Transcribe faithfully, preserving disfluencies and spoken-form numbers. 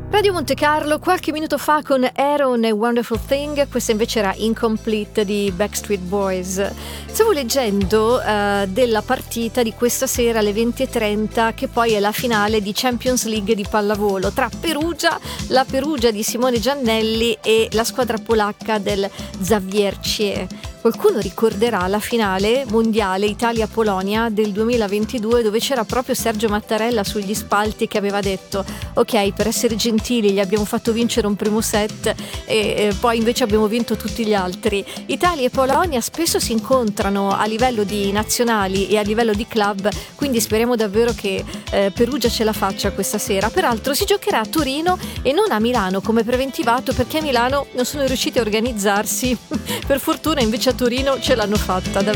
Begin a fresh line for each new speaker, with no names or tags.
Radio Monte Carlo, qualche minuto fa con Aaron e Wonderful Thing, questa invece era Incomplete di Backstreet Boys. Stavo leggendo uh, della partita di questa sera alle venti e trenta, che poi è la finale di Champions League di pallavolo tra Perugia, la Perugia di Simone Giannelli e la squadra polacca del Zawiercie. Qualcuno ricorderà la finale mondiale Italia-Polonia del duemilaventidue, dove c'era proprio Sergio Mattarella sugli spalti che aveva detto: ok, per essere gentili gli abbiamo fatto vincere un primo set e, e poi invece abbiamo vinto tutti gli altri. Italia e Polonia spesso si incontrano a livello di nazionali e a livello di club, quindi speriamo davvero che eh, Perugia ce la faccia questa sera. Peraltro si giocherà a Torino e non a Milano come preventivato, perché a Milano non sono riusciti a organizzarsi. Per fortuna invece a Torino ce l'hanno fatta davvero.